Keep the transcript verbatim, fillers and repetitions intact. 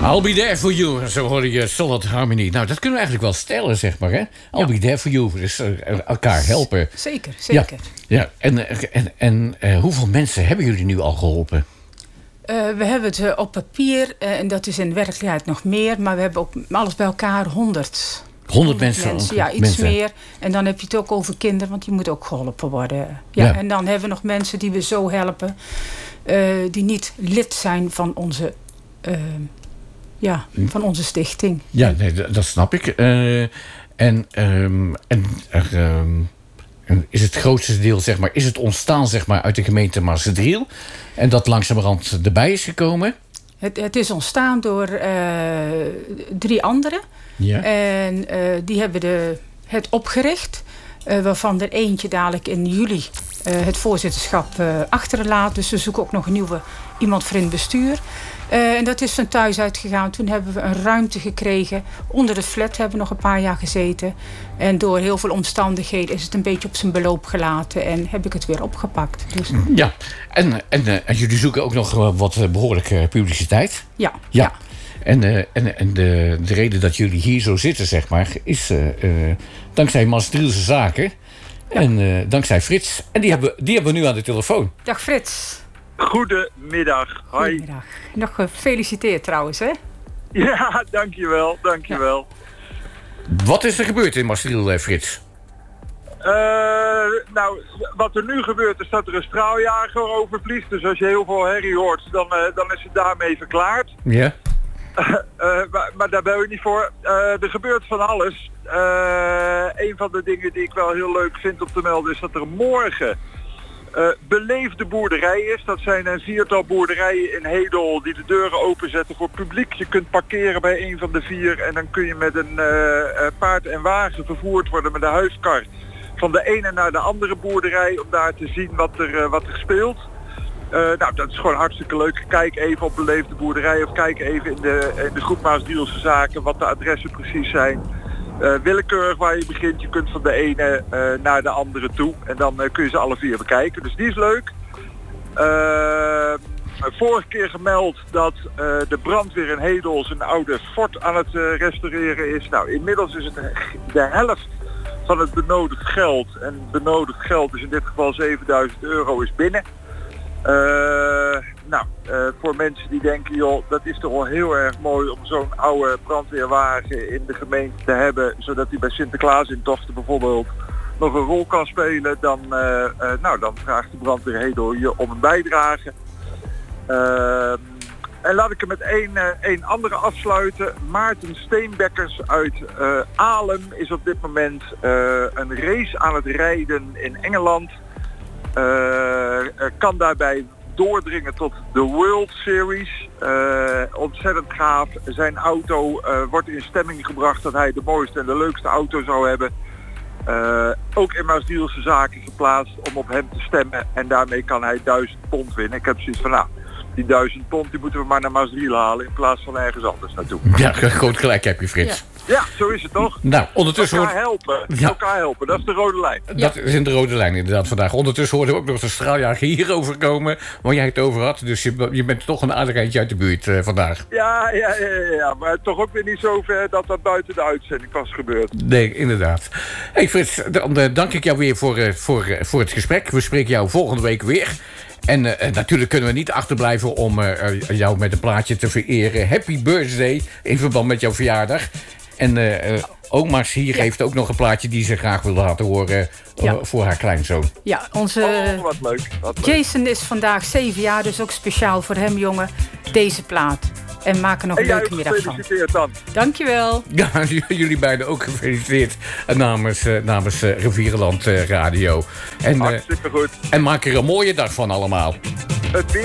I'll be there for you, zo hoor je Solid Harmony. Nou, dat kunnen we eigenlijk wel stellen, zeg maar, hè? I'll ja. be there for you, dus uh, elkaar helpen. Zeker, zeker. Ja, ja. En, en, en uh, hoeveel mensen hebben jullie nu al geholpen? Uh, we hebben het uh, op papier, uh, en dat is in werkelijkheid nog meer... maar we hebben ook alles bij elkaar honderd. Honderd mensen? mensen ja, iets mensen. meer. En dan heb je het ook over kinderen, want die moeten ook geholpen worden. Ja, ja. En dan hebben we nog mensen die we zo helpen... Uh, die niet lid zijn van onze... Uh, Ja, van onze stichting. Ja, nee, dat snap ik. Uh, en um, en um, is het grootste deel, zeg maar, is het ontstaan, zeg maar, uit de gemeente Maasdriel en dat langzamerhand erbij is gekomen? Het, het is ontstaan door uh, drie anderen. Ja. En uh, die hebben de, het opgericht, uh, waarvan er eentje dadelijk in juli uh, het voorzitterschap uh, achterlaat. Dus we zoeken ook nog een nieuwe iemand voor in het bestuur. Uh, en dat is van thuis uitgegaan. Toen hebben we een ruimte gekregen. Onder de flat hebben we nog een paar jaar gezeten. En door heel veel omstandigheden is het een beetje op zijn beloop gelaten. En heb ik het weer opgepakt. Dus... Ja, en, en, en jullie zoeken ook nog wat behoorlijke publiciteit. Ja. Ja. ja. En, uh, en, en de, de reden dat jullie hier zo zitten, zeg maar, is uh, uh, dankzij Maasdrielse Zaken. Ja. En uh, dankzij Frits. En die, ja. hebben, die hebben we nu aan de telefoon. Dag Frits. Goedemiddag. Hoi. Goedemiddag. Nog gefeliciteerd trouwens, hè? Ja, dankjewel, dankjewel. Ja. Wat is er gebeurd in Maasdriel, Frits? Uh, nou, wat er nu gebeurt is dat er een straaljager overvliegt. Dus als je heel veel herrie hoort, dan, uh, dan is het daarmee verklaard. Ja. Uh, uh, maar, maar daar ben je niet voor. Uh, er gebeurt van alles. Uh, een van de dingen die ik wel heel leuk vind om te melden is dat er morgen uh, beleefde boerderij is. Dat zijn een viertal boerderijen in Hedel die de deuren openzetten voor publiek. Je kunt parkeren bij een van de vier en dan kun je met een uh, paard en wagen vervoerd worden met een huiskar van de ene naar de andere boerderij om daar te zien wat er, uh, wat er speelt. Uh, nou, dat is gewoon hartstikke leuk. Kijk even op beleefde boerderij of kijk even in de, in de groep Maasdrielse Zaken wat de adressen precies zijn. Uh, willekeurig waar je begint, je kunt van de ene uh, naar de andere toe en dan uh, kun je ze alle vier bekijken. Dus die is leuk. Uh, vorige keer gemeld dat uh, de brandweer in Hedel zijn oude fort aan het uh, restaureren is. Nou, inmiddels is het de helft van het benodigd geld. En benodigd geld is in dit geval zevenduizend euro is binnen. Uh, nou, uh, voor mensen die denken, joh, dat is toch wel heel erg mooi om zo'n oude brandweerwagen in de gemeente te hebben, zodat die bij Sinterklaas in tochten bijvoorbeeld nog een rol kan spelen, dan, uh, uh, nou, dan vraagt de brandweer Hedel je om een bijdrage. Uh, en laat ik er met één, uh, één andere afsluiten. Maarten Steenbekkers uit uh, Alem is op dit moment uh, een race aan het rijden in Engeland. Uh, kan daarbij doordringen tot de World Series. Uh, ontzettend gaaf. Zijn auto uh, wordt in stemming gebracht dat hij de mooiste en de leukste auto zou hebben. Uh, ook in Maasdrielse Zaken geplaatst om op hem te stemmen. En daarmee kan hij duizend pond winnen. Ik heb zoiets van, nou, die duizend pond die moeten we maar naar Maasdriel halen in plaats van ergens anders naartoe. Ja, groot gelijk heb je, Frits. Ja. Ja, zo is het toch? Nou, ondertussen elkaar helpen. Ja. Elkaar helpen, dat is de rode lijn. Dat ja. is in de rode lijn inderdaad vandaag. Ondertussen hoorden we ook nog de straaljager hierover komen, waar jij het over had. Dus je, je bent toch een aardig eindje uit de buurt uh, vandaag. Ja, ja, ja, ja, ja, maar toch ook weer niet zo ver dat dat buiten de uitzending was gebeurd. Nee, inderdaad. Hey Frits, dan uh, dank ik jou weer voor, uh, voor, uh, voor het gesprek. We spreken jou volgende week weer. En uh, natuurlijk kunnen we niet achterblijven om uh, jou met een plaatje te vereren. Happy birthday in verband met jouw verjaardag. En uh, uh, oma's hier ja. heeft ook nog een plaatje die ze graag wil laten horen uh, ja. voor haar kleinzoon. Ja, onze oh, wat leuk, wat leuk. Jason is vandaag zeven jaar, dus ook speciaal voor hem, jongen, deze plaat. En maak er nog een leuke middag van. Gefeliciteerd dan. Dankjewel. Ja, jullie beiden ook gefeliciteerd namens, uh, namens uh, Rivierenland uh, Radio. En, uh, hartstikke goed. En maak er een mooie dag van allemaal. Het weer